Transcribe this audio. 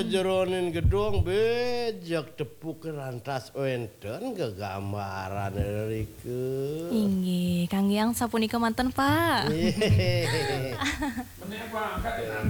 Jeronin gedung bejek tepuk rantas wenten kegambaran Rike. Inggih, Kang Yang sapunika manten, Pak. Hehehe. Menek apa angkat ya?